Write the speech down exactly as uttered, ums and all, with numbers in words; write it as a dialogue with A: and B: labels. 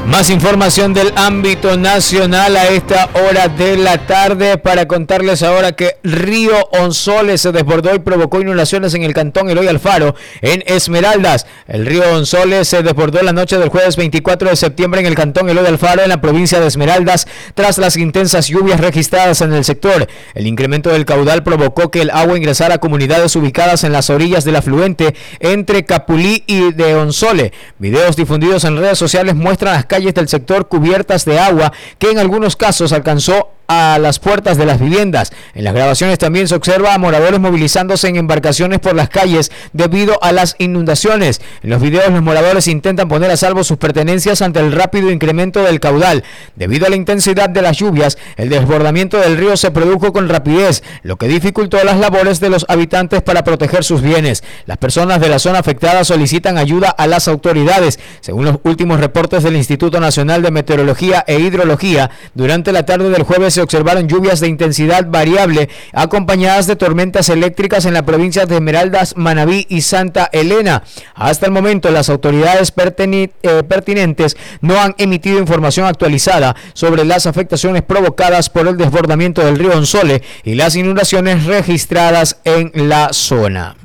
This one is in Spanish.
A: Más información del ámbito nacional a esta hora de la tarde para contarles ahora que Río Onzole se desbordó y provocó inundaciones en el cantón Eloy Alfaro en Esmeraldas. El río Onzole se desbordó la noche del jueves veinticuatro de septiembre en el cantón Eloy Alfaro en la provincia de Esmeraldas tras las intensas lluvias registradas en el sector. El incremento del caudal provocó que el agua ingresara a comunidades ubicadas en las orillas del afluente entre Capulí y de Onzole. Videos difundidos en redes sociales muestran las calles del sector cubiertas de agua que en algunos casos alcanzó a las puertas de las viviendas. En las grabaciones también se observa a moradores movilizándose en embarcaciones por las calles debido a las inundaciones. En los videos los moradores intentan poner a salvo sus pertenencias ante el rápido incremento del caudal. Debido a la intensidad de las lluvias, el desbordamiento del río se produjo con rapidez, lo que dificultó las labores de los habitantes para proteger sus bienes. Las personas de la zona afectada solicitan ayuda a las autoridades. Según los últimos reportes del Instituto Nacional de Meteorología e Hidrología, durante la tarde del jueves se observaron lluvias de intensidad variable acompañadas de tormentas eléctricas en la provincia de Esmeraldas, Manabí y Santa Elena. Hasta el momento las autoridades perteni- eh, pertinentes no han emitido información actualizada sobre las afectaciones provocadas por el desbordamiento del río Onzole y las inundaciones registradas en la zona.